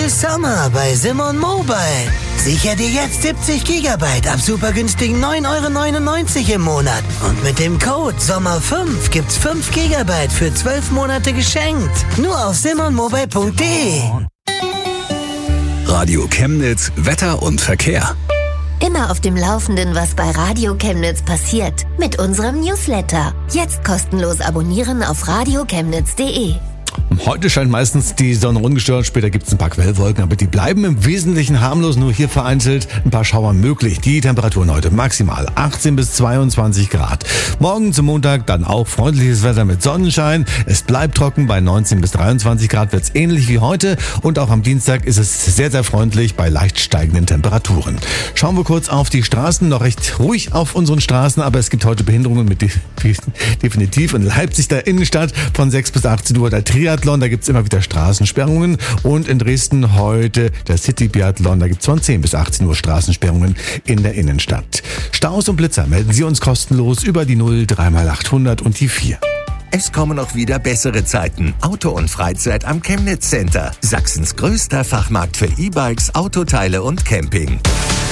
ist Sommer bei Simon Mobile. Sicher dir jetzt 70 GB ab super günstigen 9,99 € im Monat. Und mit dem Code SOMMER5 gibt's 5 GB für 12 Monate geschenkt. Nur auf simonmobile.de. Radio Chemnitz, Wetter und Verkehr. Immer auf dem Laufenden, was bei Radio Chemnitz passiert. Mit unserem Newsletter. Jetzt kostenlos abonnieren auf radiochemnitz.de. Heute scheint meistens die Sonne ungestört, später gibt es ein paar Quellwolken, aber die bleiben im Wesentlichen harmlos, nur hier vereinzelt ein paar Schauer möglich. Die Temperaturen heute maximal 18 bis 22 Grad. Morgen zum Montag dann auch freundliches Wetter mit Sonnenschein. Es bleibt trocken, bei 19 bis 23 Grad wird es ähnlich wie heute und auch am Dienstag ist es sehr, sehr freundlich bei leicht steigenden Temperaturen. Schauen wir kurz auf die Straßen, noch recht ruhig auf unseren Straßen, aber es gibt heute Behinderungen mit definitiv in Leipzig, der Innenstadt von 6 bis 18 Uhr der Triathlon. Da gibt's immer wieder Straßensperrungen und in Dresden heute der City-Biathlon. Da gibt's von 10 bis 18 Uhr Straßensperrungen in der Innenstadt. Staus und Blitzer melden Sie uns kostenlos über die 0 3x800 und die 4. Es kommen auch wieder bessere Zeiten. Auto und Freizeit am Chemnitz Center. Sachsens größter Fachmarkt für E-Bikes, Autoteile und Camping.